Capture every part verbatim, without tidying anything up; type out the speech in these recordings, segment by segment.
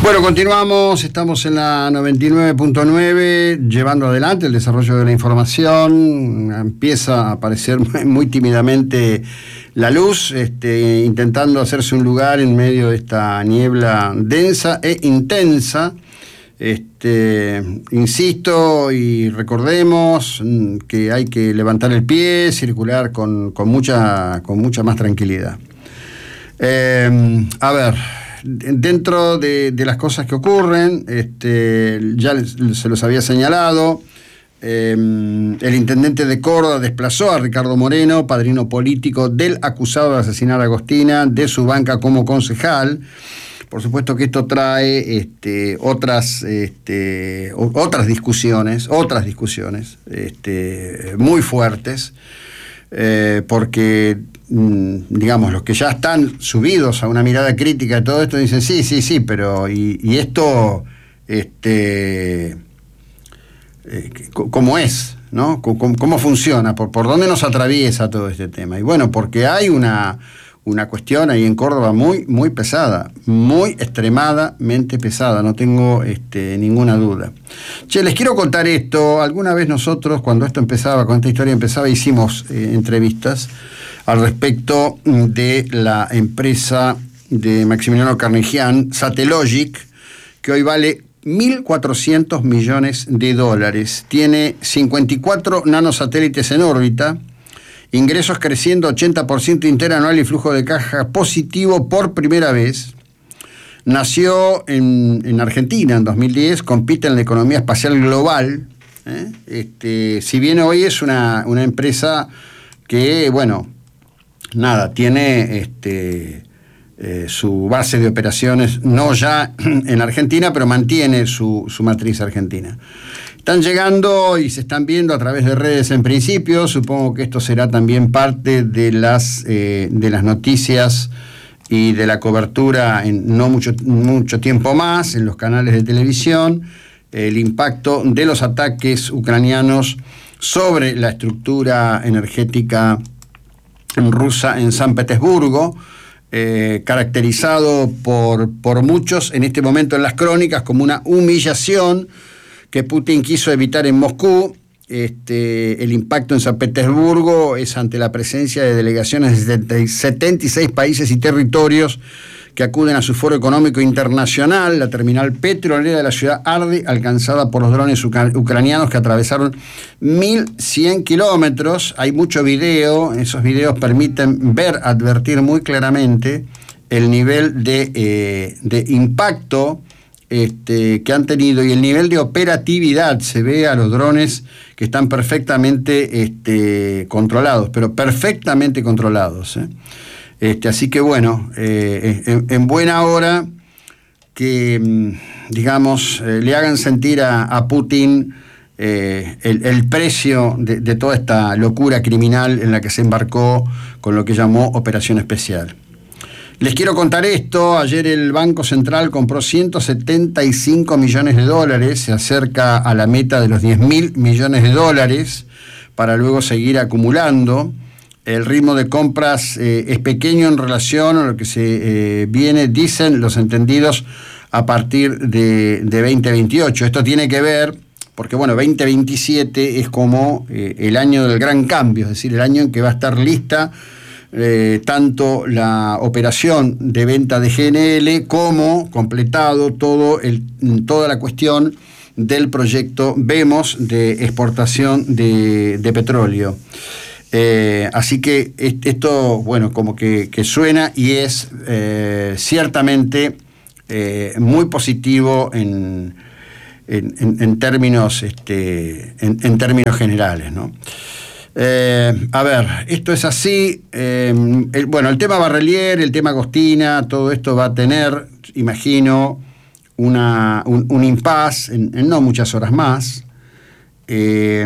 Bueno, continuamos, estamos en la noventa y nueve punto nueve, llevando adelante el desarrollo de la información. Empieza a aparecer muy tímidamente la luz, este, intentando hacerse un lugar en medio de esta niebla densa e intensa. Este, insisto y recordemos que hay que levantar el pie, circular con, con, mucha, con mucha más tranquilidad. Eh, a ver... Dentro de, de las cosas que ocurren, este, ya les, se los había señalado, eh, el intendente de Córdoba desplazó a Ricardo Moreno, padrino político del acusado de asesinar a Agostina, de su banca como concejal. Por supuesto que esto trae este, otras, este, otras discusiones, otras discusiones este, muy fuertes, eh, porque... digamos, los que ya están subidos a una mirada crítica de todo esto dicen sí, sí, sí, pero y, y esto este eh, ¿cómo es? ¿No? ¿Cómo, cómo funciona? ¿Por, ¿Por dónde nos atraviesa todo este tema? Y bueno, porque hay una, una cuestión ahí en Córdoba muy, muy pesada, muy extremadamente pesada, no tengo este, ninguna duda. Che, les quiero contar esto. Alguna vez nosotros, cuando esto empezaba, cuando esta historia empezaba, hicimos eh, entrevistas al respecto de la empresa de Maximiliano Carnegie, Satellogic, que hoy vale mil cuatrocientos millones de dólares. Tiene cincuenta y cuatro nanosatélites en órbita, ingresos creciendo ochenta por ciento interanual y flujo de caja positivo por primera vez. Nació en, en Argentina en dos mil diez, compite en la economía espacial global. ¿eh? Este, si bien hoy es una, una empresa que, bueno, nada, tiene este, eh, su base de operaciones no ya en Argentina, pero mantiene su, su matriz argentina. Están llegando y se están viendo a través de redes en principio. Supongo que esto será también parte de las, eh, de las noticias y de la cobertura en no mucho, mucho tiempo más en los canales de televisión. El impacto de los ataques ucranianos sobre la estructura energética rusa en San Petersburgo, eh, caracterizado por, por muchos en este momento en las crónicas como una humillación que Putin quiso evitar en Moscú. Este, el impacto en San Petersburgo es ante la presencia de delegaciones de setenta y seis países y territorios que acuden a su foro económico internacional. La terminal petrolera de la ciudad arde, alcanzada por los drones ucra- ucranianos que atravesaron mil cien kilómetros. Hay mucho video, esos videos permiten ver, advertir muy claramente el nivel de, eh, de impacto este, que han tenido y el nivel de operatividad. Se ve a los drones que están perfectamente este, controlados, pero perfectamente controlados, ¿eh? Este, así que bueno, eh, en, en buena hora que, digamos, eh, le hagan sentir a, a Putin eh, el, el precio de, de toda esta locura criminal en la que se embarcó con lo que llamó Operación Especial. Les quiero contar esto. Ayer el Banco Central compró ciento setenta y cinco millones de dólares, se acerca a la meta de los diez mil millones de dólares para luego seguir acumulando. El ritmo de compras eh, es pequeño en relación a lo que se eh, viene, dicen los entendidos, a partir de, de veinte veintiocho. Esto tiene que ver, porque bueno, veinte veintisiete es como eh, el año del gran cambio, es decir, el año en que va a estar lista eh, tanto la operación de venta de G N L como completado todo el, toda la cuestión del proyecto VEMOS de exportación de, de petróleo. Eh, así que esto, bueno, como que, que suena y es eh, ciertamente eh, muy positivo en, en, en, en términos este, en, en términos generales, ¿no? Eh, a ver, esto es así. Eh, el, bueno, el tema Barrelier, el tema Agostina, todo esto va a tener, imagino, una, un, un impasse en, en no muchas horas más. Eh,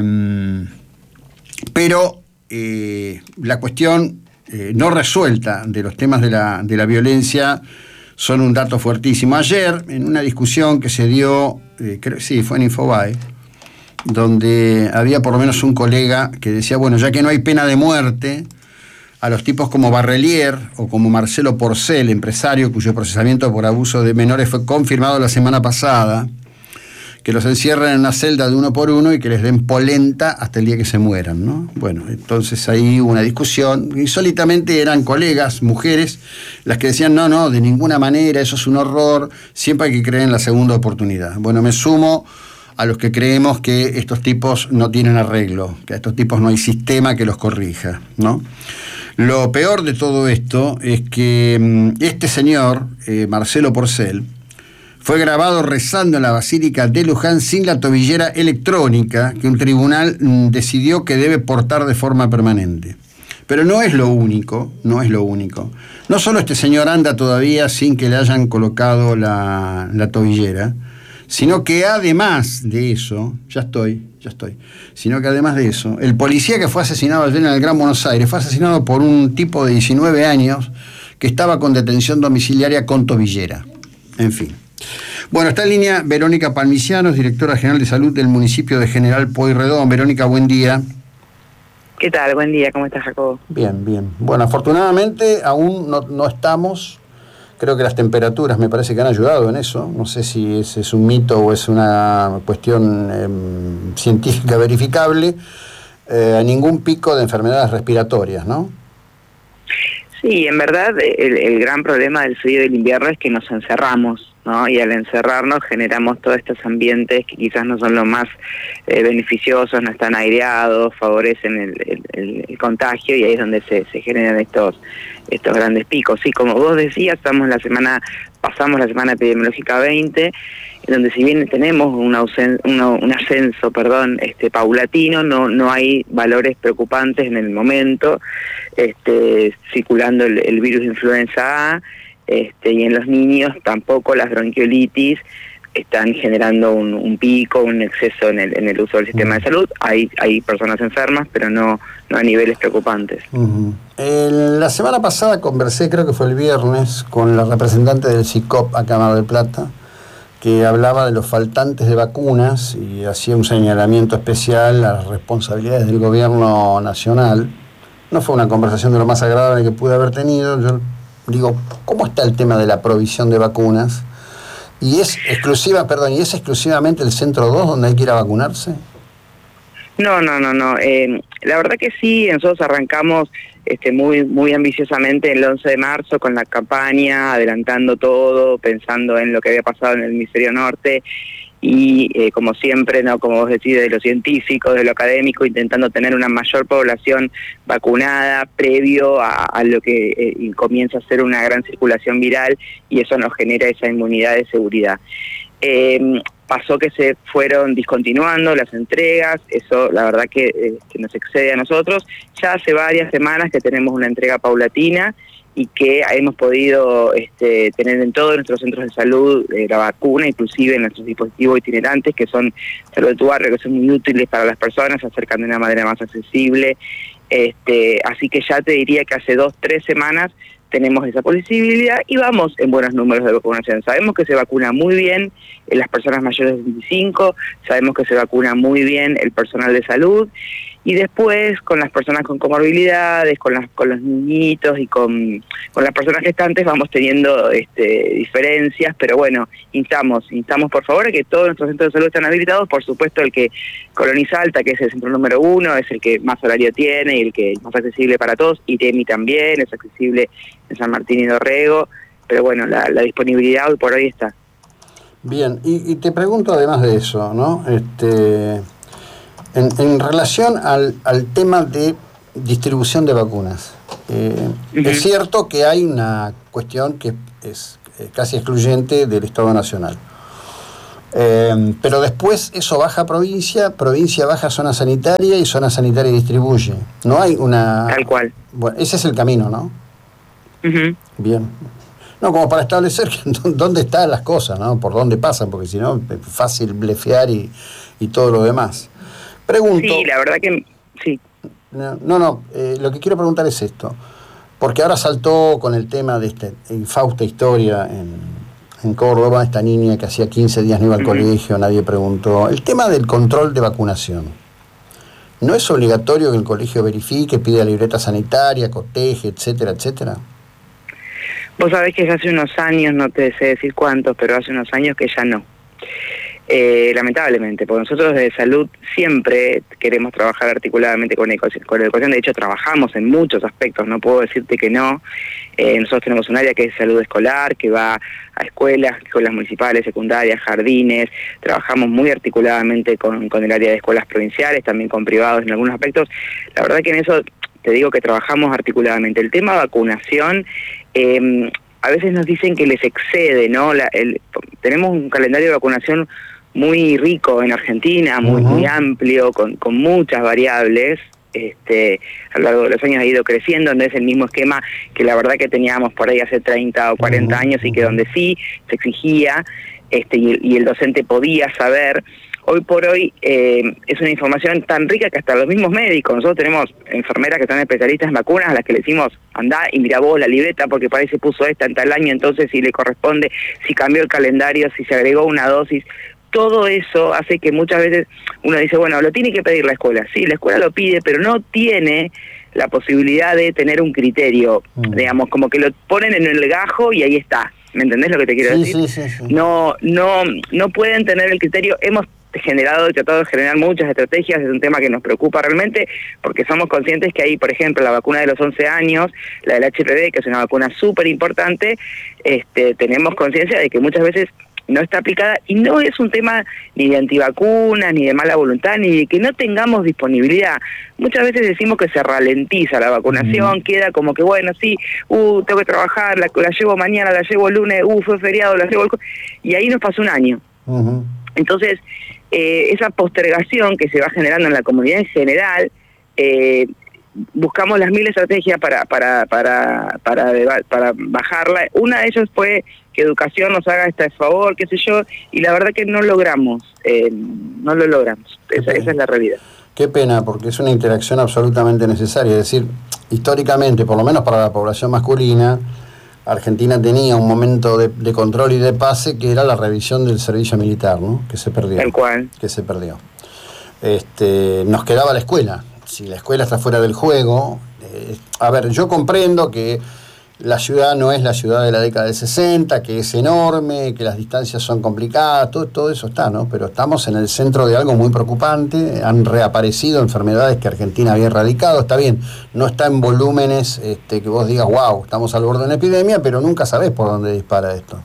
pero Eh, la cuestión eh, no resuelta de los temas de la, de la violencia son un dato fuertísimo. Ayer, en una discusión que se dio, eh, creo sí, fue en Infobae, donde había por lo menos un colega que decía, bueno, ya que no hay pena de muerte, a los tipos como Barrelier o como Marcelo Porcel, empresario cuyo procesamiento por abuso de menores fue confirmado la semana pasada, que los encierran en una celda de uno por uno y que les den polenta hasta el día que se mueran, ¿no? Bueno, entonces ahí hubo una discusión. Insólitamente eran colegas, mujeres, las que decían, no, no, de ninguna manera, eso es un horror, siempre hay que creer en la segunda oportunidad. Bueno, me sumo a los que creemos que estos tipos no tienen arreglo, que a estos tipos no hay sistema que los corrija, ¿no? Lo peor de todo esto es que este señor, eh, Marcelo Porcel, fue grabado rezando en la Basílica de Luján sin la tobillera electrónica que un tribunal mm, decidió que debe portar de forma permanente. Pero no es lo único, no es lo único. No solo este señor anda todavía sin que le hayan colocado la, la tobillera, sino que además de eso, ya estoy, ya estoy, sino que además de eso, el policía que fue asesinado ayer en el Gran Buenos Aires fue asesinado por un tipo de diecinueve años que estaba con detención domiciliaria con tobillera. En fin. Bueno, está en línea Verónica Palmicianos, directora general de salud del municipio de General Pueyrredón. Verónica, buen día. ¿Qué tal? Buen día, ¿cómo estás, Jacobo? Bien, bien. Bueno, afortunadamente aún no, no estamos, creo que las temperaturas me parece que han ayudado en eso. No sé si ese es un mito o es una cuestión eh, científica verificable, eh, a ningún pico de enfermedades respiratorias, ¿no? Sí, en verdad el, el gran problema del frío y del invierno es que nos encerramos, ¿no? Y al encerrarnos generamos todos estos ambientes que quizás no son los más eh, beneficiosos, no están aireados, favorecen el, el, el contagio, y ahí es donde se, se generan estos estos grandes picos. Sí, como vos decías, estamos la semana pasamos la semana epidemiológica veinte, en donde si bien tenemos un, ausen, una, un ascenso, perdón, este paulatino, no no hay valores preocupantes en el momento, este circulando el, el virus de influenza A. Este, y en los niños tampoco las bronquiolitis están generando un, un pico, un exceso en el, en el uso del sistema de salud. Hay hay personas enfermas, pero no, no a niveles preocupantes. Uh-huh. El, la semana pasada conversé, creo que fue el viernes, con la representante del SICOP acá en Mar del Plata, que hablaba de los faltantes de vacunas y hacía un señalamiento especial a las responsabilidades del gobierno nacional. No fue una conversación de lo más agradable que pude haber tenido. Yo digo, ¿cómo está el tema de la provisión de vacunas? ¿Y es exclusiva, perdón, y es exclusivamente el Centro dos donde hay que ir a vacunarse? No, no, no, no. Eh, la verdad que sí, nosotros arrancamos este, muy, muy ambiciosamente el once de marzo con la campaña, adelantando todo, pensando en lo que había pasado en el hemisferio norte. Y eh, como siempre, no, como vos decís, de lo científico, de lo académico, intentando tener una mayor población vacunada previo a, a lo que eh, comienza a ser una gran circulación viral, y eso nos genera esa inmunidad de seguridad. Eh, pasó que se fueron discontinuando las entregas, eso la verdad que, eh, que nos excede a nosotros. Ya hace varias semanas que tenemos una entrega paulatina y que hemos podido este, tener en todos nuestros centros de salud eh, la vacuna, inclusive en nuestros dispositivos itinerantes, que son Salud de tu Barrio, que son muy útiles para las personas, se acercan de una manera más accesible. Este, así que ya te diría que hace dos, tres semanas tenemos esa posibilidad y vamos en buenos números de vacunación. Sabemos que se vacuna muy bien en las personas mayores de veinticinco, sabemos que se vacuna muy bien el personal de salud, y después con las personas con comorbilidades, con las con los niñitos y con, con las personas gestantes vamos teniendo este, diferencias, pero bueno, instamos, instamos por favor a que todos nuestros centros de salud están habilitados. Por supuesto el que Coloniza Alta, que es el centro número uno, es el que más horario tiene y el que es más accesible para todos, y Temi también es accesible en San Martín y Dorrego, pero bueno, la, la disponibilidad hoy por hoy está. Bien, y, y te pregunto además de eso, ¿no? Este... En, en relación al, al tema de distribución de vacunas, eh, uh-huh. Es cierto que hay una cuestión que es eh, casi excluyente del Estado Nacional, eh, pero después eso baja a provincia, provincia baja a zona sanitaria y zona sanitaria distribuye. No hay una... Tal cual. Bueno, ese es el camino, ¿no? Uh-huh. Bien. No, como para establecer dónde están las cosas, ¿no? Por dónde pasan, porque si no es fácil blefear y, y todo lo demás. Pregunto... Sí, la verdad que sí. No, no, no eh, lo que quiero preguntar es esto, porque ahora saltó con el tema de esta infausta historia en, en Córdoba, esta niña que hacía quince días no iba al uh-huh. colegio, nadie preguntó. El tema del control de vacunación. ¿No es obligatorio que el colegio verifique, pida libreta sanitaria, coteje, etcétera, etcétera? Vos sabés que hace unos años, no te sé decir cuántos, pero hace unos años que ya no. Eh, lamentablemente, porque nosotros desde salud siempre queremos trabajar articuladamente con, eco, con la educación. De hecho, trabajamos en muchos aspectos, no puedo decirte que no. Eh, nosotros tenemos un área que es salud escolar, que va a escuelas, escuelas municipales, secundarias, jardines. Trabajamos muy articuladamente con, con el área de escuelas provinciales, también con privados en algunos aspectos. La verdad que en eso te digo que trabajamos articuladamente. El tema vacunación, eh, a veces nos dicen que les excede, ¿no? La, el, tenemos un calendario de vacunación muy rico en Argentina, muy, uh-huh. muy amplio, con, con muchas variables. Este, a lo largo de los años ha ido creciendo, no es el mismo esquema que la verdad que teníamos por ahí hace treinta o cuarenta uh-huh. años, y que donde sí se exigía este, y, y el docente podía saber. Hoy por hoy eh, es una información tan rica que hasta los mismos médicos, nosotros tenemos enfermeras que están especialistas en vacunas, a las que le decimos, andá y mirá vos la libreta, porque por ahí se puso esta en tal año, entonces si le corresponde, si cambió el calendario, si se agregó una dosis. Todo eso hace que muchas veces uno dice, bueno, lo tiene que pedir la escuela. Sí, la escuela lo pide, pero no tiene la posibilidad de tener un criterio, mm. digamos, como que lo ponen en el gajo y ahí está. ¿Me entendés lo que te quiero sí, decir? Sí, sí, sí. No, no, no pueden tener el criterio. Hemos generado y tratado de generar muchas estrategias, es un tema que nos preocupa realmente, porque somos conscientes que hay, por ejemplo, la vacuna de los once años, la del H P V, que es una vacuna súper importante, este, tenemos conciencia de que muchas veces no está aplicada, y no es un tema ni de antivacunas, ni de mala voluntad, ni de que no tengamos disponibilidad. Muchas veces decimos que se ralentiza la vacunación, uh-huh. queda como que, bueno, sí, uh, tengo que trabajar, la, la llevo mañana, la llevo el lunes, uh, fue feriado, la llevo el... Y ahí nos pasó un año. Uh-huh. Entonces, eh, esa postergación que se va generando en la comunidad en general, eh, buscamos las mil estrategias para para para para para bajarla. Una de ellas fue que educación nos haga este favor, qué sé yo, y la verdad que no logramos, eh, no lo logramos. Esa, esa es la realidad. Qué pena, porque es una interacción absolutamente necesaria. Es decir, históricamente, por lo menos para la población masculina, Argentina tenía un momento de, de control y de pase que era la revisión del servicio militar, ¿no? Que se perdió. Tal cual. Que se perdió. Este, nos quedaba la escuela. Si la escuela está fuera del juego, eh, a ver, yo comprendo que la ciudad no es la ciudad de la década del sesenta, que es enorme, que las distancias son complicadas, todo, todo eso está, ¿no? Pero estamos en el centro de algo muy preocupante, han reaparecido enfermedades que Argentina había erradicado, está bien, no está en volúmenes este, que vos digas, wow, estamos al borde de una epidemia, pero nunca sabés por dónde dispara esto.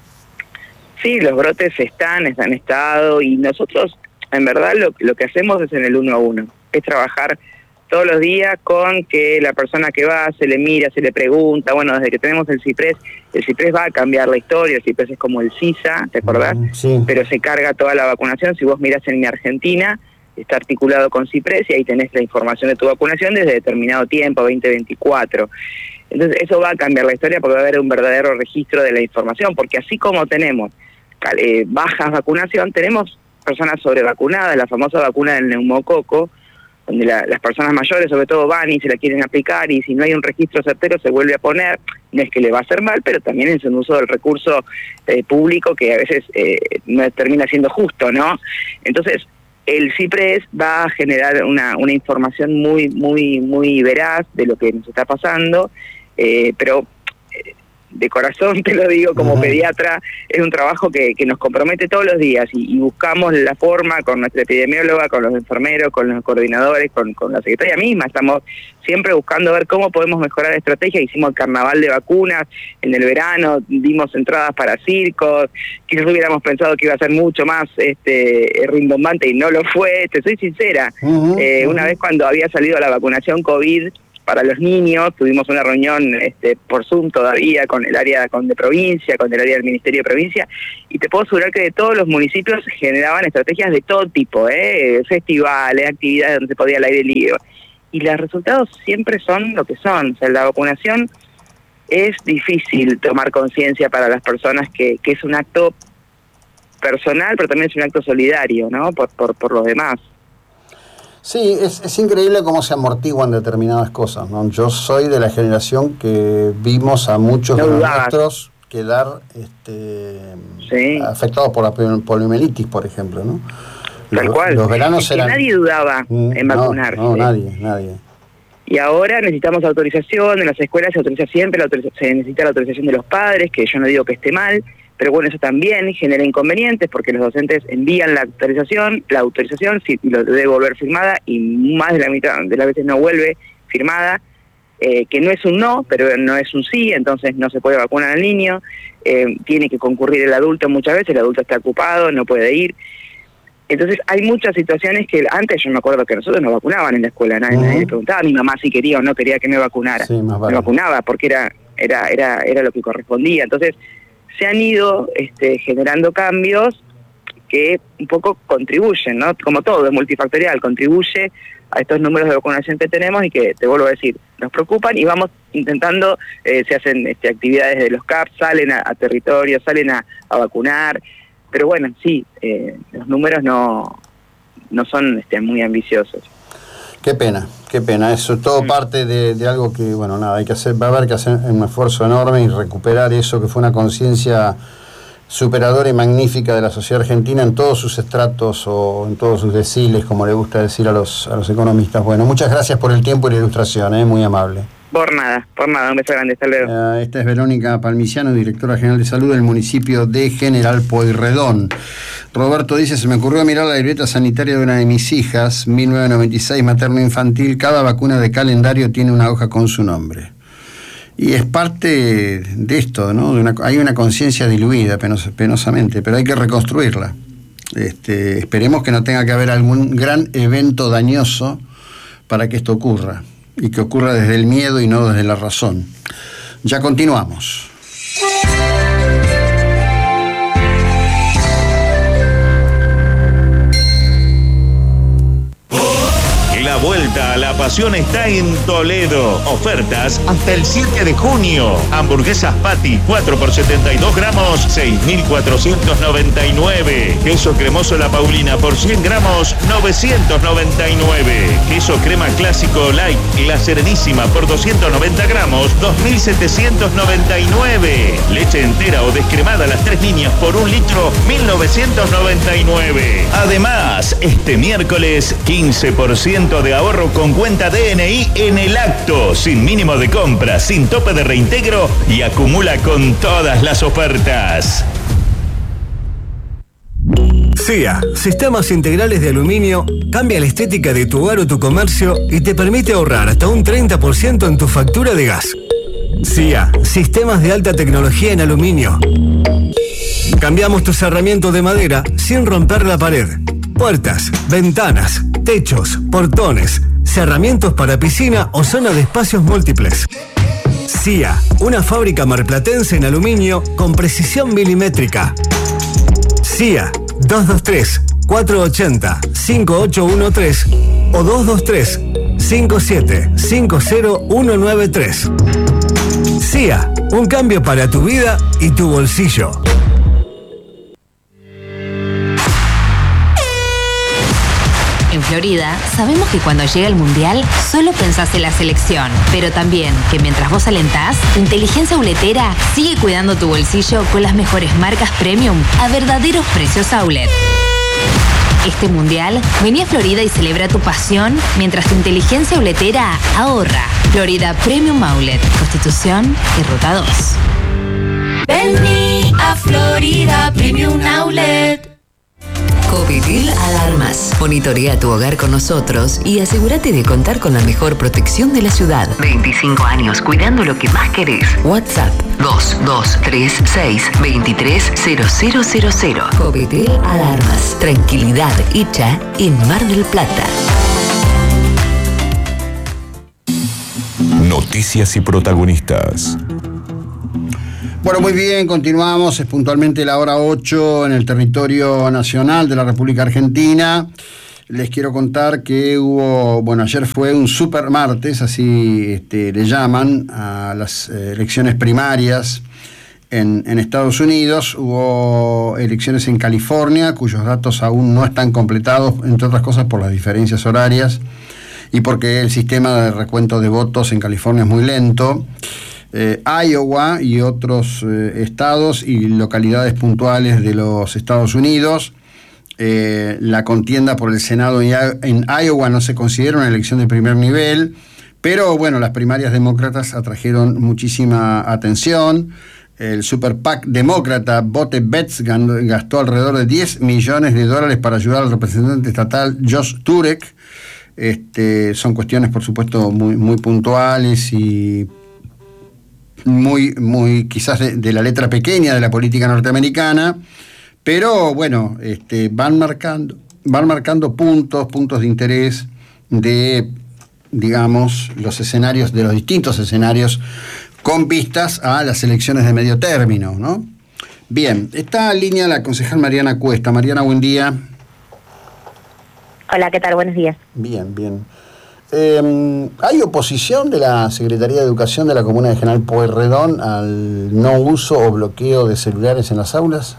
Sí, los brotes están, están estado, y nosotros, en verdad, lo, lo que hacemos es en el uno a uno, es trabajar todos los días con que la persona que va se le mira, se le pregunta. Bueno, desde que tenemos el CIPRES, el CIPRES va a cambiar la historia, el CIPRES es como el CISA, ¿te acordás? Sí. Pero se carga toda la vacunación. Si vos mirás en mi Argentina, está articulado con CIPRES y ahí tenés la información de tu vacunación desde determinado tiempo, veinte veinticuatro. Entonces eso va a cambiar la historia, porque va a haber un verdadero registro de la información, porque así como tenemos eh, bajas vacunación, tenemos personas sobrevacunadas, la famosa vacuna del neumococo, donde la, las personas mayores sobre todo van y se la quieren aplicar, y si no hay un registro certero se vuelve a poner. No es que le va a hacer mal, pero también es un uso del recurso eh, público que a veces eh, no termina siendo justo, ¿no? Entonces, el CIPRES va a generar una, una información muy, muy, muy veraz de lo que nos está pasando, eh, pero eh, de corazón te lo digo como uh-huh. pediatra, es un trabajo que, que nos compromete todos los días, y, y buscamos la forma con nuestra epidemióloga, con los enfermeros, con los coordinadores, con, con la secretaria misma. Estamos siempre buscando ver cómo podemos mejorar la estrategia. Hicimos el carnaval de vacunas en el verano, dimos entradas para circos, quizás hubiéramos pensado que iba a ser mucho más este rimbombante y no lo fue, te soy sincera. Uh-huh, eh, uh-huh. Una vez cuando había salido la vacunación COVID para los niños, tuvimos una reunión este, por Zoom todavía con el área con de provincia, con el área del Ministerio de Provincia, y te puedo asegurar que de todos los municipios generaban estrategias de todo tipo, ¿eh? Festivales, actividades donde se podía al aire libre, y los resultados siempre son lo que son. O sea, la vacunación es difícil tomar conciencia para las personas que, que es un acto personal, pero también es un acto solidario, ¿no? Por, por, por los demás. Sí, es, es increíble cómo se amortiguan determinadas cosas, ¿no? Yo soy de la generación que vimos a muchos no de los nuestros quedar este, sí. afectados por la poliomielitis, por ejemplo, ¿no? tal los, cual. Los veranos eran... Nadie dudaba mm, en vacunarse. No, no, nadie, nadie. Y ahora necesitamos autorización, en las escuelas se autoriza siempre, la autoriza, se necesita la autorización de los padres, que yo no digo que esté mal, pero bueno, eso también genera inconvenientes porque los docentes envían la autorización, la autorización si, lo debe volver firmada y más de la mitad de las veces no vuelve firmada, eh, que no es un no, pero no es un sí, entonces no se puede vacunar al niño, eh, tiene que concurrir el adulto muchas veces, el adulto está ocupado, no puede ir. Entonces hay muchas situaciones que antes yo me acuerdo que nosotros nos vacunaban en la escuela, nadie, uh-huh. nadie le preguntaba a mi mamá si quería o no quería que me vacunara, sí, más vale. Me vacunaba porque era era era era lo que correspondía. Entonces se han ido este, generando cambios que un poco contribuyen, ¿no? Como todo, es multifactorial, contribuye a estos números de vacunación que tenemos y que, te vuelvo a decir, nos preocupan y vamos intentando, eh, se hacen este, actividades de los C A P, salen a, a territorio, salen a, a vacunar. Pero bueno, sí, eh, los números no, no son este, muy ambiciosos. Qué pena, qué pena. Eso todo parte de, de algo que, bueno, nada, hay que hacer, va a haber que hacer un esfuerzo enorme y recuperar eso que fue una conciencia superadora y magnífica de la sociedad argentina en todos sus estratos o en todos sus deciles, como le gusta decir a los, a los economistas. Bueno, muchas gracias por el tiempo y la ilustración, ¿eh? Muy amable. Por nada, por nada, un beso grande, hasta luego. Uh, esta es Verónica Palmiciano, directora general de salud del municipio de General Pueyrredón. Roberto dice, se me ocurrió mirar la libreta sanitaria de una de mis hijas, mil novecientos noventa y seis, materno-infantil, cada vacuna de calendario tiene una hoja con su nombre. Y es parte de esto, ¿no? De una, hay una conciencia diluida penos, penosamente, pero hay que reconstruirla. Este, esperemos que no tenga que haber algún gran evento dañoso para que esto ocurra. Y que ocurra desde el miedo y no desde la razón. Ya continuamos. La vuelta a la pasión está en Toledo. Ofertas hasta el siete de junio. Hamburguesas Patty, cuatro por setenta y dos gramos, seis mil cuatrocientos noventa y nueve. Queso cremoso La Paulina por cien gramos, novecientos noventa y nueve. Queso crema clásico light La Serenísima por doscientos noventa gramos, dos mil setecientos noventa y nueve. Leche entera o descremada Las Tres Niñas por un litro, mil novecientos noventa y nueve. Además, este miércoles, quince por ciento de ahorro con cuenta D N I en el acto, sin mínimo de compra, sin tope de reintegro y acumula con todas las ofertas. C I A, Sistemas Integrales de Aluminio, cambia la estética de tu hogar o tu comercio y te permite ahorrar hasta un treinta por ciento en tu factura de gas. C I A, Sistemas de Alta Tecnología en Aluminio. Cambiamos tu cerramiento de madera sin romper la pared. Puertas, ventanas, techos, portones, cerramientos para piscina o zona de espacios múltiples. C I A, una fábrica marplatense en aluminio con precisión milimétrica. C I A, dos dos tres, cuatro ocho cero, cinco ocho uno tres o dos dos tres, cinco siete cinco cero uno nueve tres. C I A, un cambio para tu vida y tu bolsillo. En Florida, sabemos que cuando llega el Mundial, solo pensás en la selección. Pero también que mientras vos alentás, Inteligencia Auletera sigue cuidando tu bolsillo con las mejores marcas premium a verdaderos precios outlet. Este Mundial, vení a Florida y celebra tu pasión mientras tu Inteligencia Auletera ahorra. Florida Premium Outlet, Constitución y Ruta dos. Vení a Florida Premium Outlet. Copetel Alarmas. Monitorea tu hogar con nosotros y asegúrate de contar con la mejor protección de la ciudad. veinticinco años cuidando lo que más querés. WhatsApp dos dos tres seis dos tres cero cero cero cero. Copetel Alarmas. Tranquilidad hecha en Mar del Plata. Noticias y protagonistas. Bueno, muy bien, continuamos, es puntualmente la hora ocho en el territorio nacional de la República Argentina. Les quiero contar que hubo, bueno, ayer fue un super martes, así este, le llaman a las eh, elecciones primarias en, en Estados Unidos. Hubo elecciones en California, cuyos datos aún no están completados, entre otras cosas por las diferencias horarias y porque el sistema de recuento de votos en California es muy lento. Eh, Iowa y otros eh, estados y localidades puntuales de los Estados Unidos Eh, la contienda por el Senado en Iowa no se considera una elección de primer nivel, pero bueno, las primarias demócratas atrajeron muchísima atención. El Super PAC demócrata Vote Bets gastó alrededor de diez millones de dólares para ayudar al representante estatal Josh Turek. Este, son cuestiones, por supuesto, muy, muy puntuales y muy, muy quizás de, de la letra pequeña de la política norteamericana, pero bueno, este, van marcando, van marcando puntos, puntos de interés de, digamos, los escenarios, de los distintos escenarios con vistas a las elecciones de medio término, ¿no? Bien, está en línea la concejal Mariana Cuesta. Mariana, buen día. Hola, ¿qué tal? Buenos días. Bien, bien. Eh, ¿Hay oposición de la Secretaría de Educación de la Comuna de General Pueyrredón al no uso o bloqueo de celulares en las aulas?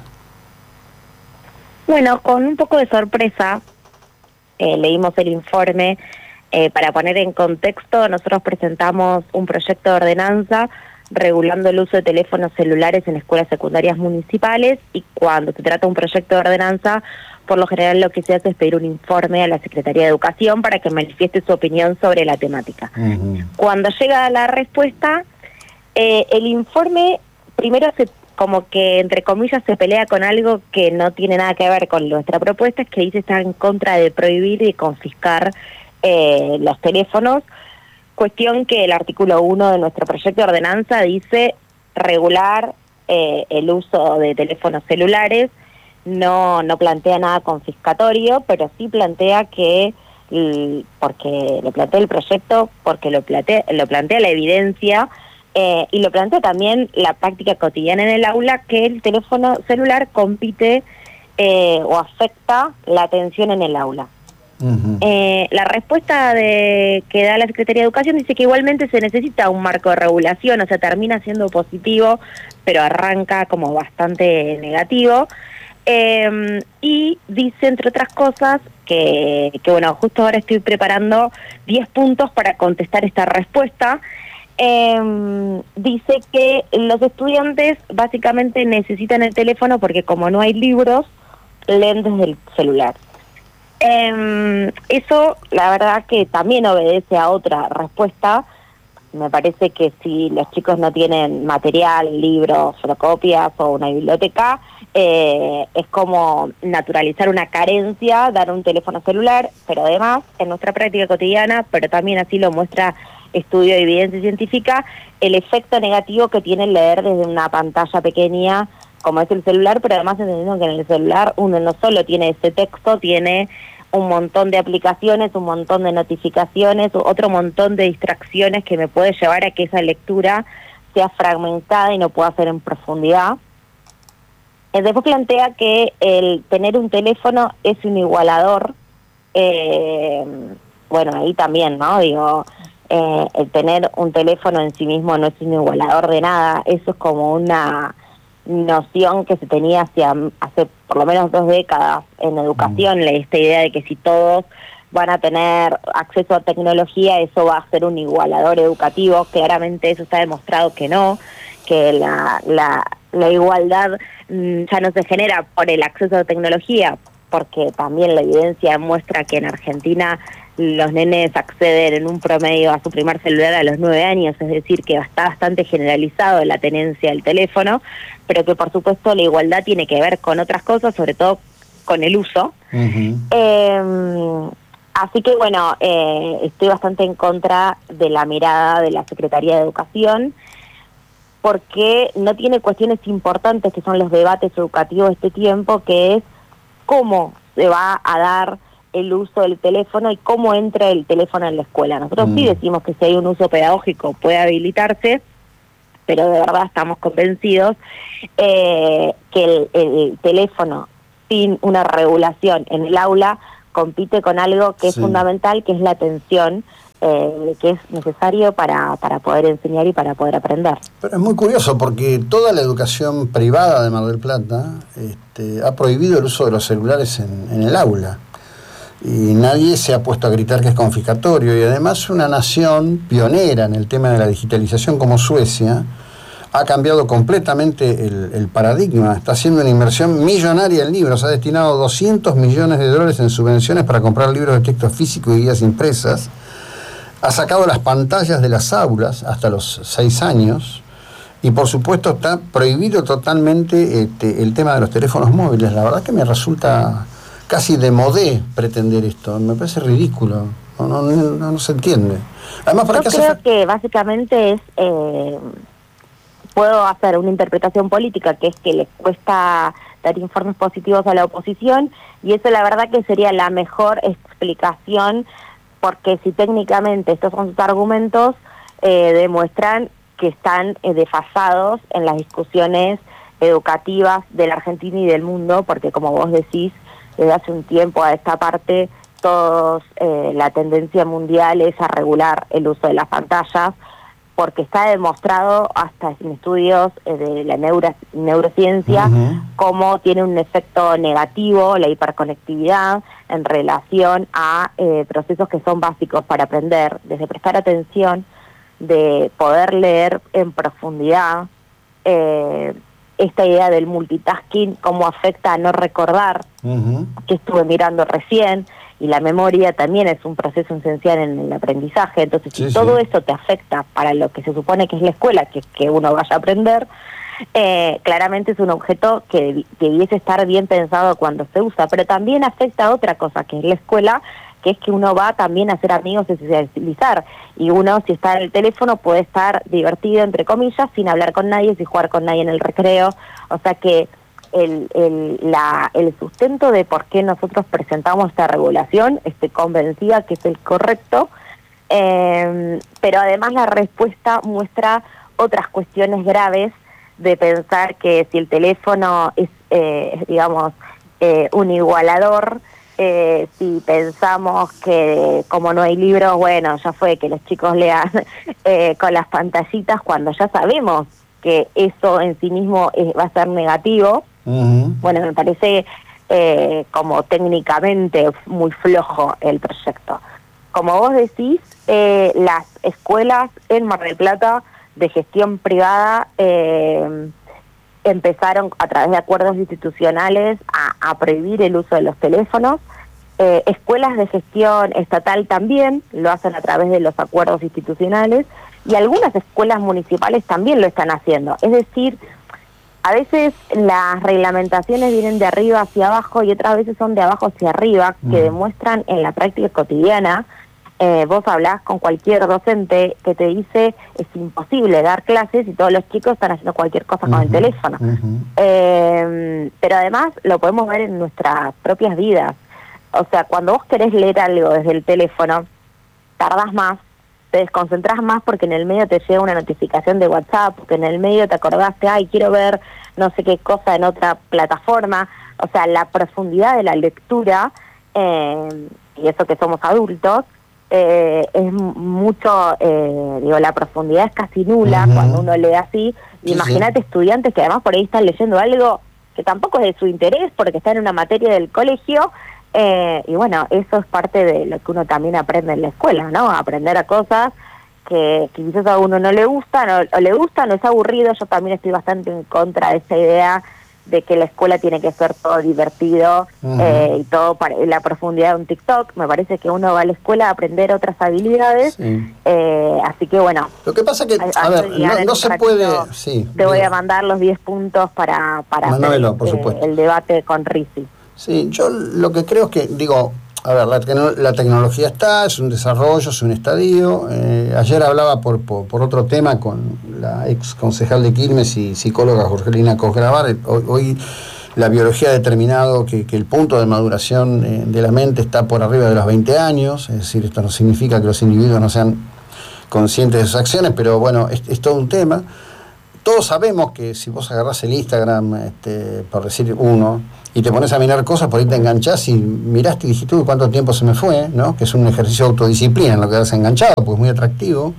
Bueno, con un poco de sorpresa, eh, leímos el informe. Eh, para poner en contexto, nosotros presentamos un proyecto de ordenanza regulando el uso de teléfonos celulares en escuelas secundarias municipales, y cuando se trata de un proyecto de ordenanza, por lo general lo que se hace es pedir un informe a la Secretaría de Educación para que manifieste su opinión sobre la temática. Uh-huh. Cuando llega la respuesta, eh, el informe primero se, como que entre comillas se pelea con algo que no tiene nada que ver con nuestra propuesta, es que dice estar en contra de prohibir y confiscar eh, los teléfonos, cuestión que el artículo uno de nuestro proyecto de ordenanza dice regular eh, el uso de teléfonos celulares. No, no plantea nada confiscatorio, pero sí plantea que, porque lo plantea el proyecto, porque lo plantea, lo plantea la evidencia, eh, y lo plantea también la práctica cotidiana en el aula, que el teléfono celular compite eh, o afecta la atención en el aula. Uh-huh. Eh, la respuesta de que da la Secretaría de Educación dice que igualmente se necesita un marco de regulación, o sea, termina siendo positivo, pero arranca como bastante negativo. Eh, y dice, entre otras cosas, que, que bueno, justo ahora estoy preparando diez puntos para contestar esta respuesta. Eh, dice que los estudiantes básicamente necesitan el teléfono porque como no hay libros, leen desde el celular. Eh, eso, la verdad que también obedece a otra respuesta. Me parece que si los chicos no tienen material, libros, fotocopias o una biblioteca, eh, es como naturalizar una carencia, dar un teléfono celular, pero además, en nuestra práctica cotidiana, pero también así lo muestra estudio de evidencia científica, el efecto negativo que tiene leer desde una pantalla pequeña, como es el celular, pero además entendiendo que en el celular uno no solo tiene ese texto, tiene un montón de aplicaciones, un montón de notificaciones, otro montón de distracciones que me puede llevar a que esa lectura sea fragmentada y no pueda ser en profundidad. Después plantea que el tener un teléfono es un igualador. Eh, bueno, ahí también, ¿no? Digo, eh, el tener un teléfono en sí mismo no es un igualador de nada. Eso es como una noción que se tenía hacia, hace por lo menos dos décadas en educación, mm. esta idea de que si todos van a tener acceso a tecnología, eso va a ser un igualador educativo. Claramente eso está demostrado que no, que la, la, la igualdad mmm, ya no se genera por el acceso a tecnología, porque también la evidencia muestra que en Argentina los nenes acceden en un promedio a su primer celular a los nueve años, es decir, que está bastante generalizado la tenencia del teléfono, pero que por supuesto la igualdad tiene que ver con otras cosas, sobre todo con el uso. Uh-huh. Eh, así que bueno, eh, estoy bastante en contra de la mirada de la Secretaría de Educación, porque no tiene cuestiones importantes que son los debates educativos de este tiempo, que es cómo se va a dar el uso del teléfono y cómo entra el teléfono en la escuela. Nosotros mm. sí decimos que si hay un uso pedagógico puede habilitarse, pero de verdad estamos convencidos eh, que el, el teléfono sin una regulación en el aula compite con algo que sí. es fundamental, que es la atención, eh, que es necesario para, para poder enseñar y para poder aprender. Pero es muy curioso porque toda la educación privada de Mar del Plata este, ha prohibido el uso de los celulares en, en el aula. Y nadie se ha puesto a gritar que es confiscatorio, y además una nación pionera en el tema de la digitalización como Suecia ha cambiado completamente el, el paradigma. Está haciendo una inversión millonaria en libros. Ha destinado doscientos millones de dólares en subvenciones para comprar libros de texto físico y guías impresas. Ha sacado las pantallas de las aulas hasta los seis años. Y por supuesto está prohibido totalmente este, el tema de los teléfonos móviles. La verdad que me resulta casi de modé pretender esto. Me parece ridículo. No, no, no, no se entiende. Además, ¿para Yo qué creo hace... que básicamente es... Eh... puedo hacer una interpretación política, que es que les cuesta dar informes positivos a la oposición, y eso la verdad que sería la mejor explicación, porque si técnicamente estos son sus argumentos, eh, demuestran que están eh, desfasados en las discusiones educativas de la Argentina y del mundo, porque como vos decís, desde hace un tiempo a esta parte, todos eh, la tendencia mundial es a regular el uso de las pantallas, porque está demostrado hasta en estudios eh, de la neuro, neurociencia uh-huh. cómo tiene un efecto negativo la hiperconectividad en relación a eh, procesos que son básicos para aprender, desde prestar atención, de poder leer en profundidad, eh, esta idea del multitasking, cómo afecta a no recordar, uh-huh. que estuve mirando recién, y la memoria también es un proceso esencial en el aprendizaje. Entonces, sí, si todo sí. eso te afecta para lo que se supone que es la escuela, que, que uno vaya a aprender, eh, claramente es un objeto que debiese estar bien pensado cuando se usa, pero también afecta a otra cosa, que es la escuela, que es que uno va también a hacer amigos y socializar, y uno, si está en el teléfono, puede estar divertido, entre comillas, sin hablar con nadie, sin jugar con nadie en el recreo, o sea que El, el, la, el sustento de por qué nosotros presentamos esta regulación, estoy convencida que es el correcto, eh, pero además la respuesta muestra otras cuestiones graves de pensar que si el teléfono es, eh, digamos, eh, un igualador, eh, si pensamos que como no hay libros, bueno, ya fue que los chicos lean eh, con las pantallitas, cuando ya sabemos que eso en sí mismo es, va a ser negativo. Uh-huh. Bueno, me parece eh, como técnicamente muy flojo el proyecto. Como vos decís, eh, las escuelas en Mar del Plata de gestión privada eh, empezaron a través de acuerdos institucionales a, a prohibir el uso de los teléfonos. Eh, escuelas de gestión estatal también lo hacen a través de los acuerdos institucionales, y algunas escuelas municipales también lo están haciendo. Es decir, a veces las reglamentaciones vienen de arriba hacia abajo y otras veces son de abajo hacia arriba, que mm. demuestran en la práctica cotidiana. Eh, vos hablás con cualquier docente que te dice es imposible dar clases y todos los chicos están haciendo cualquier cosa uh-huh. con el teléfono. Uh-huh. Eh, pero además lo podemos ver en nuestras propias vidas. O sea, cuando vos querés leer algo desde el teléfono, tardás más, te desconcentrás más porque en el medio te llega una notificación de WhatsApp, porque en el medio te acordaste, ay, quiero ver no sé qué cosa en otra plataforma. O sea, la profundidad de la lectura, eh, y eso que somos adultos, eh, es mucho, eh, digo, la profundidad es casi nula uh-huh. cuando uno lee así. Sí, imagínate sí. estudiantes que además por ahí están leyendo algo que tampoco es de su interés porque está en una materia del colegio. Eh, y bueno, eso es parte de lo que uno también aprende en la escuela, ¿no? Aprender a cosas que, que quizás a uno no le gustan, o, o le gustan, o es aburrido. Yo también estoy bastante en contra de esa idea de que la escuela tiene que ser todo divertido uh-huh. eh, y todo para la profundidad de un TikTok. Me parece que uno va a la escuela a aprender otras habilidades, sí. eh, así que bueno. Lo que pasa que, a, a ver, no, no se puede... Sí, te voy a mandar los diez puntos para, para hacer, por eh, el debate con Rizzi. Sí, yo lo que creo es que, digo, a ver, la, la tecnología está, es un desarrollo, es un estadio. Eh, ayer hablaba por, por, por otro tema con la ex concejal de Quilmes y psicóloga Jorgelina Cosgravar. Hoy, hoy la biología ha determinado que, que el punto de maduración eh, de la mente está por arriba de los veinte años, es decir, esto no significa que los individuos no sean conscientes de sus acciones, pero bueno, es, es todo un tema. Todos sabemos que si vos agarrás el Instagram, este, por decir uno, y te pones a mirar cosas, por ahí te enganchás y miraste y dijiste, uy, cuánto tiempo se me fue, ¿no? Que es un ejercicio de autodisciplina en lo que has enganchado, porque es muy atractivo.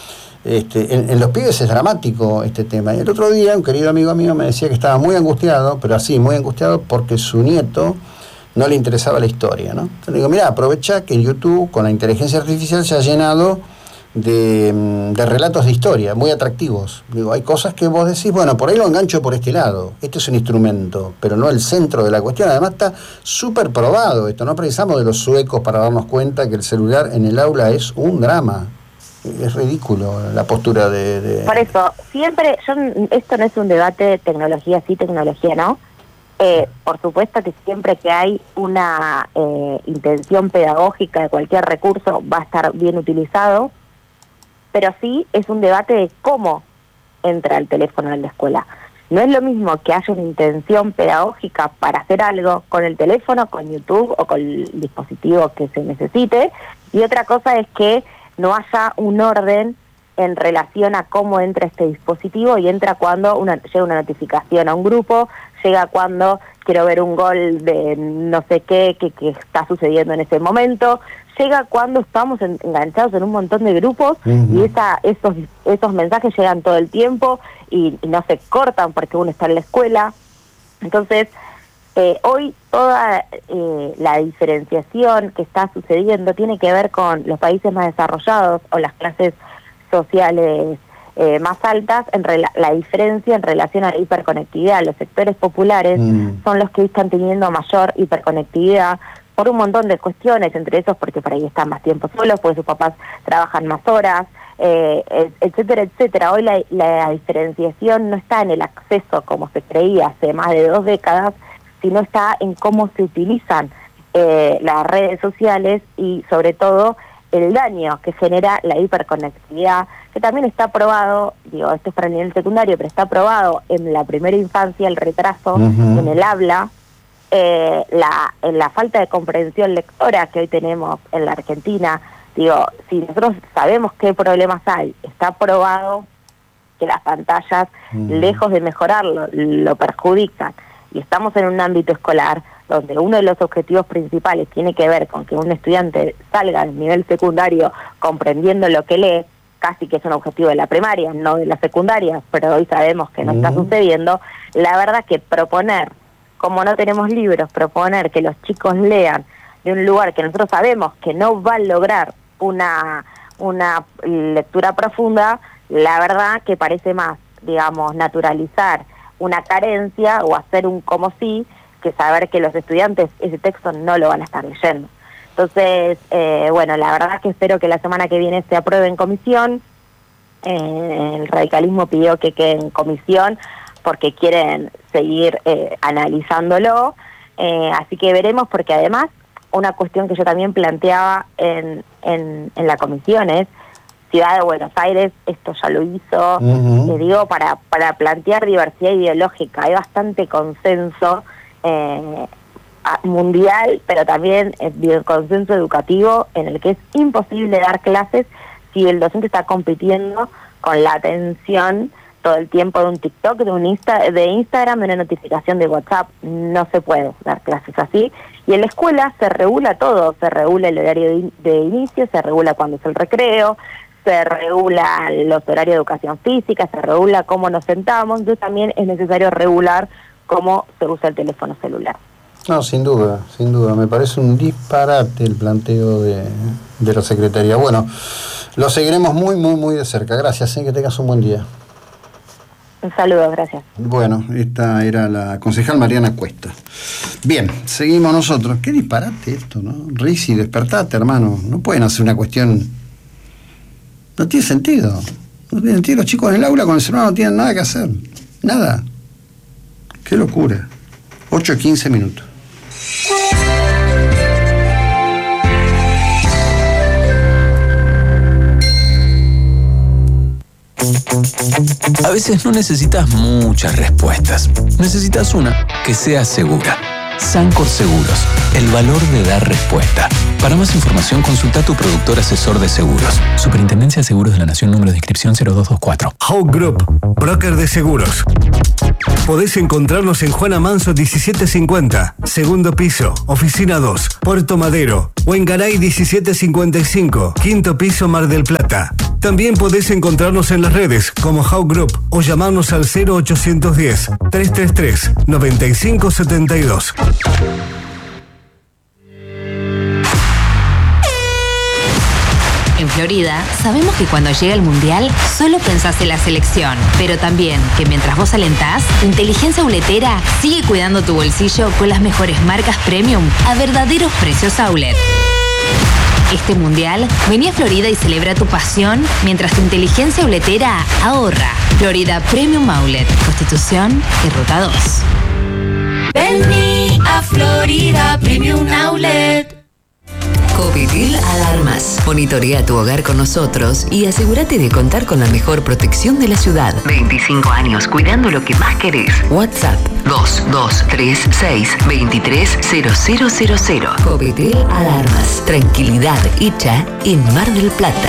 Este, en, en los pibes es dramático este tema. Y el otro día un querido amigo mío me decía que estaba muy angustiado, pero así, muy angustiado, porque su nieto no le interesaba la historia, ¿no? Entonces le digo, mirá, aprovecha que en YouTube, con la inteligencia artificial, se ha llenado de, de relatos de historia, muy atractivos. Digo, hay cosas que vos decís, bueno, por ahí lo engancho por este lado, este es un instrumento, pero no el centro de la cuestión. Además está súper probado esto, no precisamos de los suecos para darnos cuenta que el celular en el aula es un drama. Es ridículo la postura de... de... Por eso, siempre, yo, esto no es un debate de tecnología sí, tecnología no. Eh, por supuesto que siempre que hay una eh, intención pedagógica de cualquier recurso va a estar bien utilizado, pero sí es un debate de cómo entra el teléfono en la escuela. No es lo mismo que haya una intención pedagógica para hacer algo con el teléfono, con YouTube o con el dispositivo que se necesite, y otra cosa es que no haya un orden en relación a cómo entra este dispositivo, y entra cuando una, llega una notificación a un grupo, llega cuando quiero ver un gol de no sé qué que, que está sucediendo en ese momento, llega cuando estamos en, enganchados en un montón de grupos, uh-huh. y esa, esos, esos mensajes llegan todo el tiempo y, y no se cortan porque uno está en la escuela. Entonces, eh, hoy toda eh, la diferenciación que está sucediendo tiene que ver con los países más desarrollados o las clases sociales eh, más altas, en rela- la diferencia en relación a la hiperconectividad. Los sectores populares mm. son los que están teniendo mayor hiperconectividad por un montón de cuestiones, entre esos porque por ahí están más tiempo solos, porque sus papás trabajan más horas, eh, etcétera, etcétera. Hoy la, la diferenciación no está en el acceso como se creía hace más de dos décadas, sino está en cómo se utilizan eh, las redes sociales y sobre todo el daño que genera la hiperconectividad, que también está probado, digo, esto es para el nivel secundario, pero está probado en la primera infancia, el retraso uh-huh. en el habla, eh, la, en la falta de comprensión lectora que hoy tenemos en la Argentina. Digo, si nosotros sabemos qué problemas hay, está probado que las pantallas, uh-huh. lejos de mejorarlo, lo perjudican. Y estamos en un ámbito escolar donde uno de los objetivos principales tiene que ver con que un estudiante salga del nivel secundario comprendiendo lo que lee, casi que es un objetivo de la primaria, no de la secundaria, pero hoy sabemos que no mm. está sucediendo. La verdad que proponer, como no tenemos libros, proponer que los chicos lean de un lugar que nosotros sabemos que no va a lograr una, una lectura profunda, la verdad que parece más, digamos, naturalizar una carencia o hacer un como sí, que saber que los estudiantes ese texto no lo van a estar leyendo. Entonces, eh, bueno, la verdad que espero que la semana que viene se apruebe en comisión. Eh, el radicalismo pidió que quede en comisión porque quieren seguir eh, analizándolo. Eh, así que veremos, porque además una cuestión que yo también planteaba en, en, en la comisión es Ciudad de Buenos Aires, esto ya lo hizo, uh-huh. eh, digo, para, para plantear diversidad ideológica. Hay bastante consenso Eh, mundial, pero también el consenso educativo en el que es imposible dar clases si el docente está compitiendo con la atención todo el tiempo de un TikTok, de un Insta, de Instagram, de una notificación de WhatsApp. No se puede dar clases así. Y en la escuela se regula todo, se regula el horario de, de inicio, se regula cuándo es el recreo, se regula los horarios de educación física, se regula cómo nos sentamos. Entonces también es necesario regular cómo se usa el teléfono celular. No, sin duda, sin duda. Me parece un disparate el planteo de, de la Secretaría. Bueno, lo seguiremos muy, muy, muy de cerca. Gracias, ¿eh? Que tengas un buen día. Un saludo, gracias. Bueno, esta era la concejal Mariana Cuesta. Bien, seguimos nosotros. Qué disparate esto, ¿no? Rizzi, despertate, hermano. No pueden hacer una cuestión... No tiene sentido. No tiene sentido. Los chicos en el aula con el celular no tienen nada que hacer. Nada. Qué locura. ocho y quince minutos. A veces no necesitas muchas respuestas. Necesitas una que sea segura. Sancor Seguros, el valor de dar respuesta. Para más información, consulta a tu productor asesor de seguros. Superintendencia de Seguros de la Nación, número de inscripción cero dos dos cuatro. Hawk Group, broker de seguros. Podés encontrarnos en Juana Manso diecisiete cincuenta, segundo piso, oficina dos, Puerto Madero, o en Garay diecisiete cincuenta y cinco, quinto piso, Mar del Plata. También podés encontrarnos en las redes como Hawk Group o llamarnos al cero ochocientos diez, trescientos treinta y tres, noventa y cinco setenta y dos. En Florida, sabemos que cuando llega el Mundial, solo pensás en la selección. Pero también que mientras vos alentás, tu inteligencia uletera sigue cuidando tu bolsillo con las mejores marcas premium a verdaderos precios outlet. Este Mundial, vení a Florida y celebra tu pasión mientras tu inteligencia uletera ahorra. Florida Premium Outlet, Constitución y Ruta dos. Vení a Florida Premium Outlet. Copetil Alarmas. Monitorea tu hogar con nosotros y asegúrate de contar con la mejor protección de la ciudad. veinticinco años cuidando lo que más querés. WhatsApp dos dos tres seis dos tres cero cero cero cero. Copetil Alarmas. Tranquilidad hecha en Mar del Plata.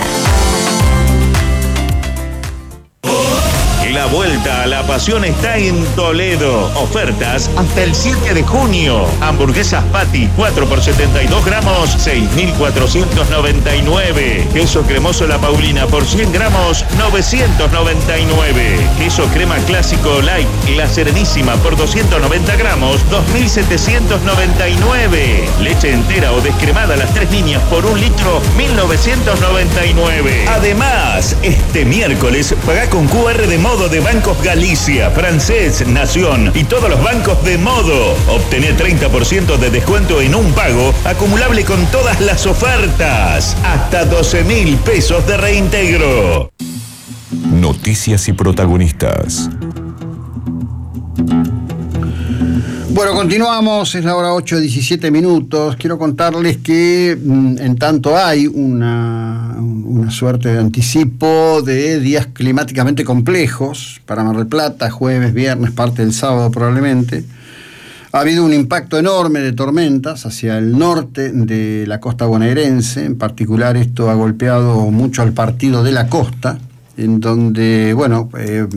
La vuelta a la pasión está en Toledo. Ofertas hasta el siete de junio. Hamburguesas Patty, cuatro por setenta y dos gramos, seis mil cuatrocientos noventa y nueve. Queso cremoso La Paulina por cien gramos, novecientos noventa y nueve. Queso crema clásico light La Serenísima por doscientos noventa gramos, dos mil setecientos noventa y nueve. Leche entera o descremada Las Tres Niñas por un litro, mil novecientos noventa y nueve. Además, este miércoles pagá con Q R de Modo de Bancos Galicia, Francés, Nación y todos los bancos de Modo. Obtené treinta por ciento de descuento en un pago acumulable con todas las ofertas. Hasta doce mil pesos de reintegro. Noticias y protagonistas. Bueno, continuamos, es la hora ocho, diecisiete minutos. Quiero contarles que en tanto hay una, una suerte de anticipo de días climáticamente complejos para Mar del Plata, jueves, viernes, parte del sábado probablemente. Ha habido un impacto enorme de tormentas hacia el norte de la costa bonaerense. En particular, esto ha golpeado mucho al partido de la costa, en donde, bueno, eh,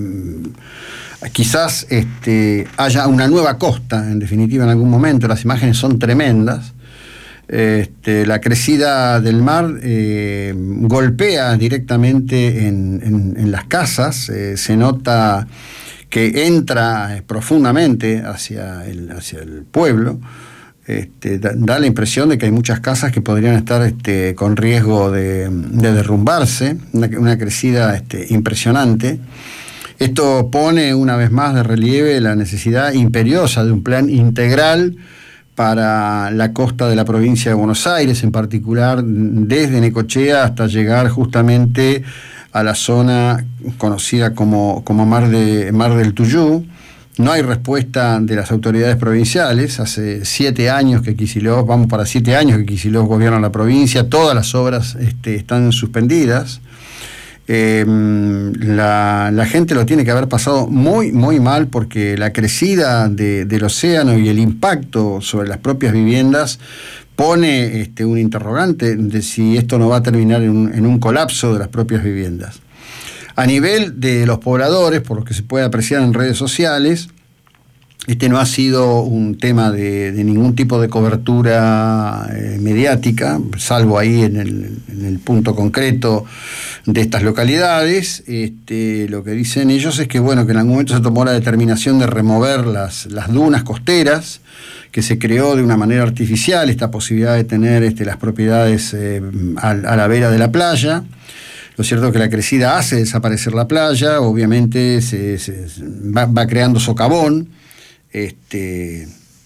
quizás este, haya una nueva costa, en definitiva, en algún momento. Las imágenes son tremendas. Este, la crecida del mar eh, golpea directamente en, en, en las casas. Eh, se nota que entra profundamente hacia el, hacia el pueblo. Este, da, da la impresión de que hay muchas casas que podrían estar este, con riesgo de, de derrumbarse. Una, una crecida este, impresionante. Esto pone una vez más de relieve la necesidad imperiosa de un plan integral para la costa de la provincia de Buenos Aires, en particular desde Necochea hasta llegar justamente a la zona conocida como, como Mar, de, Mar del Tuyú. No hay respuesta de las autoridades provinciales. Hace siete años que Kicillof, vamos para siete años que Kicillof gobierna la provincia, todas las obras este, están suspendidas. Eh, la, la gente lo tiene que haber pasado muy, muy mal porque la crecida de, del océano y el impacto sobre las propias viviendas pone este, un interrogante de si esto no va a terminar en un, en un colapso de las propias viviendas. A nivel de los pobladores, por lo que se puede apreciar en redes sociales, este no ha sido un tema de, de ningún tipo de cobertura eh, mediática, salvo ahí en el, en el punto concreto de estas localidades. Este, lo que dicen ellos es que, bueno, que en algún momento se tomó la determinación de remover las, las dunas costeras, que se creó de una manera artificial esta posibilidad de tener este, las propiedades eh, a, a la vera de la playa. Lo cierto es que la crecida hace desaparecer la playa, obviamente se, se, va, va creando socavón. Este,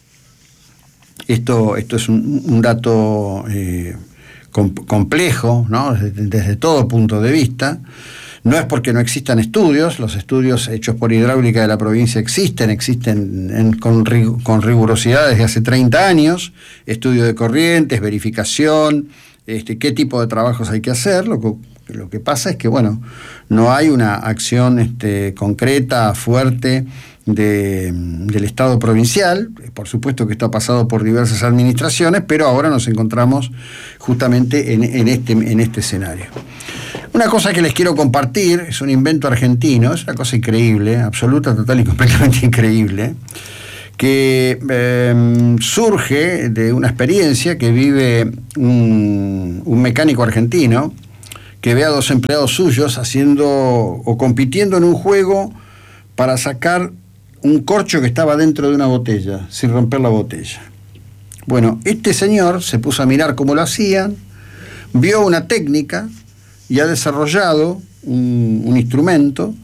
esto, esto es un, un dato eh, com, complejo, ¿no? Desde, desde todo punto de vista. No es porque no existan estudios, los estudios hechos por Hidráulica de la provincia existen, existen en, con, con rigurosidad desde hace treinta años, estudio de corrientes, verificación, este, qué tipo de trabajos hay que hacer. Lo que, lo que pasa es que, bueno, no hay una acción este, concreta, fuerte, De, del Estado provincial. Por supuesto que esto ha pasado por diversas administraciones, pero ahora nos encontramos justamente en, en, este, en este escenario. Una cosa que les quiero compartir, es un invento argentino, es una cosa increíble, absoluta, total y completamente increíble, que eh, surge de una experiencia que vive un, un mecánico argentino que ve a dos empleados suyos haciendo o compitiendo en un juego para sacar un corcho que estaba dentro de una botella, sin romper la botella. Bueno, este señor se puso a mirar cómo lo hacían, vio una técnica y ha desarrollado un, un instrumento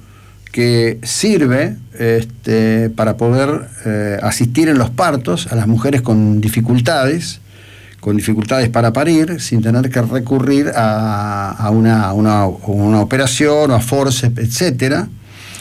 que sirve este, para poder eh, asistir en los partos a las mujeres con dificultades, con dificultades para parir, sin tener que recurrir a, a una, una, una operación o a forceps, etcétera.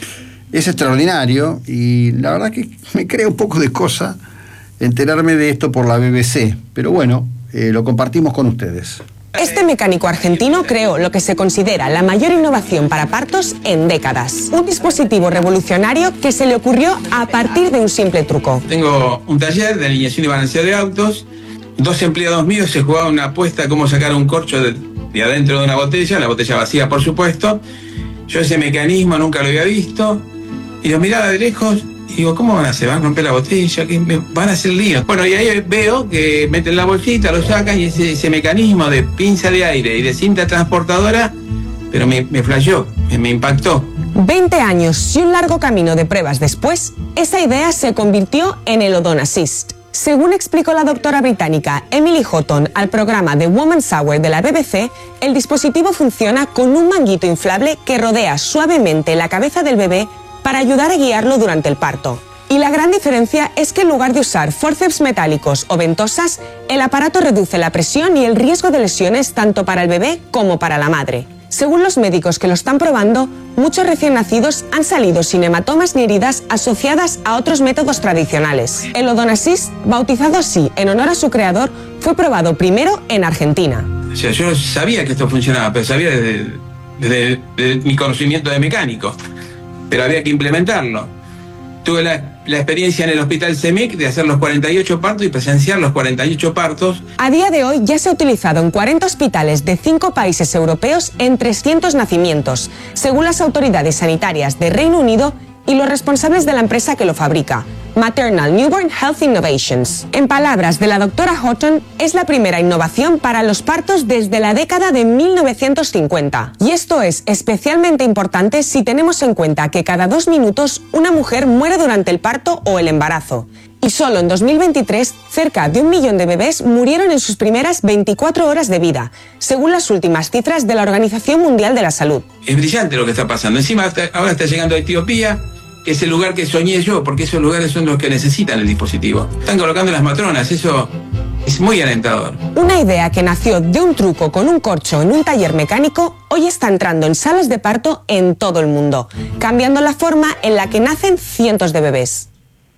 Es extraordinario y la verdad que me crea un poco de cosa enterarme de esto por la B B C, pero bueno, eh, lo compartimos con ustedes. Este mecánico argentino creó lo que se considera la mayor innovación para partos en décadas. Un dispositivo revolucionario que se le ocurrió a partir de un simple truco. Tengo un taller de alineación y balanceo de autos. Dos empleados míos se jugaban una apuesta a cómo sacar un corcho de, de adentro de una botella, la botella vacía por supuesto. Yo ese mecanismo nunca lo había visto y los miraba de lejos. Y digo, ¿cómo van a hacer? ¿Van a romper la botella? ¿Qué me van a hacer lío? Bueno, y ahí veo que meten la bolsita, lo sacan y ese, ese mecanismo de pinza de aire y de cinta transportadora, pero me, me flasheó, me, me impactó. veinte años y un largo camino de pruebas después, esa idea se convirtió en el Odon Assist. Según explicó la doctora británica Emily Houghton al programa The Woman's Hour de la B B C, el dispositivo funciona con un manguito inflable que rodea suavemente la cabeza del bebé para ayudar a guiarlo durante el parto. Y la gran diferencia es que en lugar de usar forceps metálicos o ventosas, el aparato reduce la presión y el riesgo de lesiones tanto para el bebé como para la madre. Según los médicos que lo están probando, muchos recién nacidos han salido sin hematomas ni heridas asociadas a otros métodos tradicionales. El Odon Assist, bautizado así en honor a su creador, fue probado primero en Argentina. O sea, yo sabía que esto funcionaba, pero sabía desde, desde, desde mi conocimiento de mecánico. Pero había que implementarlo. Tuve la, la experiencia en el hospital CEMIC de hacer los cuarenta y ocho partos y presenciar los cuarenta y ocho partos. A día de hoy ya se ha utilizado en cuarenta hospitales de cinco países europeos en trescientos nacimientos, según las autoridades sanitarias de Reino Unido y los responsables de la empresa que lo fabrica, Maternal Newborn Health Innovations. En palabras de la doctora Houghton, es la primera innovación para los partos desde la década de mil novecientos cincuenta. Y esto es especialmente importante si tenemos en cuenta que cada dos minutos una mujer muere durante el parto o el embarazo. Y solo en dos mil veintitrés, cerca de un millón de bebés murieron en sus primeras veinticuatro horas de vida, según las últimas cifras de la Organización Mundial de la Salud. Es brillante lo que está pasando. Encima ahora está llegando a Etiopía, que es el lugar que soñé yo, porque esos lugares son los que necesitan el dispositivo. Están colocando las matronas, eso es muy alentador. Una idea que nació de un truco con un corcho en un taller mecánico, hoy está entrando en salas de parto en todo el mundo, cambiando la forma en la que nacen cientos de bebés.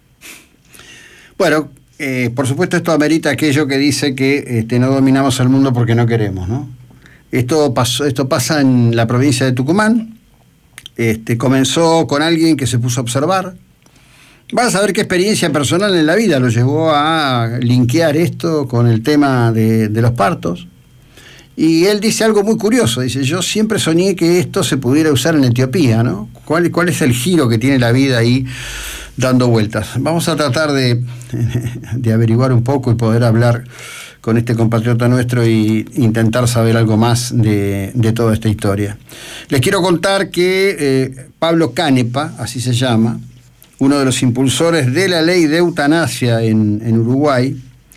Bueno, eh, por supuesto esto amerita aquello que dice que este, no dominamos el mundo porque no queremos, ¿no? Esto, pasó, esto pasa en la provincia de Tucumán. Este, comenzó con alguien que se puso a observar. Vas a ver qué experiencia personal en la vida lo llevó a linkear esto con el tema de, de los partos. Y él dice algo muy curioso. Dice, yo siempre soñé que esto se pudiera usar en Etiopía, ¿no? ¿Cuál, cuál es el giro que tiene la vida ahí dando vueltas? Vamos a tratar de, de averiguar un poco y poder hablar con este compatriota nuestro y intentar saber algo más de, de toda esta historia. Les quiero contar que eh, Pablo Canepa, así se llama, uno de los impulsores de la ley de eutanasia en, en Uruguay,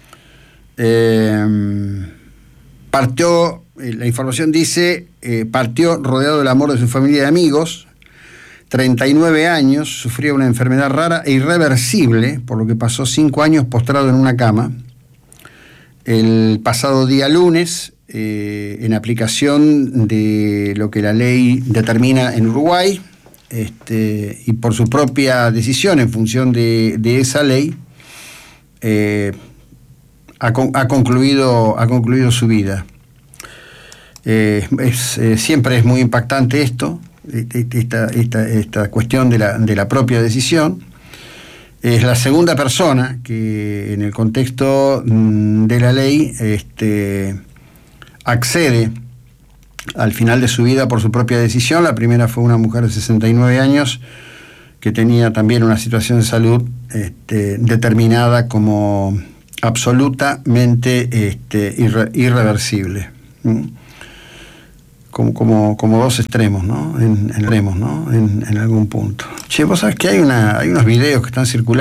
eh, partió, eh, la información dice, eh, partió rodeado del amor de su familia y amigos, treinta y nueve años, sufría una enfermedad rara e irreversible, por lo que pasó cinco años postrado en una cama. El pasado día lunes, eh, en aplicación de lo que la ley determina en Uruguay, este, y por su propia decisión en función de, de esa ley, eh, ha, ha, concluido, ha concluido su vida. Eh, es, eh, siempre es muy impactante esto, esta, esta, esta cuestión de la, de la propia decisión. Es la segunda persona que en el contexto de la ley este, accede al final de su vida por su propia decisión. La primera fue una mujer de sesenta y nueve años que tenía también una situación de salud este, determinada como absolutamente este, irre, irreversible. ¿Mm? Como, como, como dos extremos, ¿no? En, en, ¿no? En, en algún punto. Che, vos sabés que hay, una, hay unos videos que están circulando